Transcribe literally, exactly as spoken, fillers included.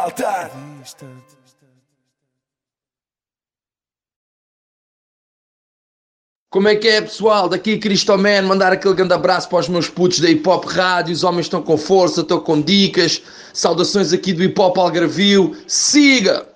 Altar. Como é que é, pessoal? Daqui Cristoman, mandar aquele grande abraço para os meus putos da Hip Hop Rádio. Os homens estão com força, estão com dicas. Saudações aqui do Hip Hop Algarvio. Siga!